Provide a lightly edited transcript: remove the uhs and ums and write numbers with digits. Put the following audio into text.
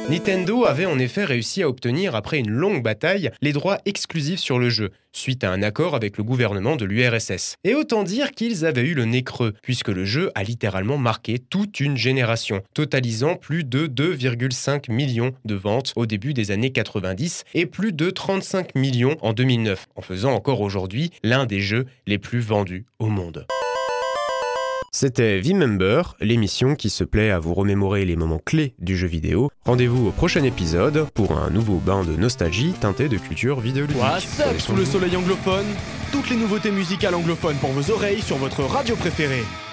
Nintendo avait en effet réussi à obtenir, après une longue bataille, les droits exclusifs sur le jeu, suite à un accord avec le gouvernement de l'URSS. Et autant dire qu'ils avaient eu le nez creux, puisque le jeu a littéralement marqué toute une génération, totalisant plus de 2,5 millions de ventes au début des années 90 et plus de 35 millions en 2009, en faisant encore aujourd'hui l'un des jeux les plus vendus au monde. C'était V-Member, l'émission qui se plaît à vous remémorer les moments clés du jeu vidéo. Rendez-vous au prochain épisode pour un nouveau bain de nostalgie teinté de culture vidéoludique. What's up sous le soleil anglophone? Toutes les nouveautés musicales anglophones pour vos oreilles sur votre radio préférée.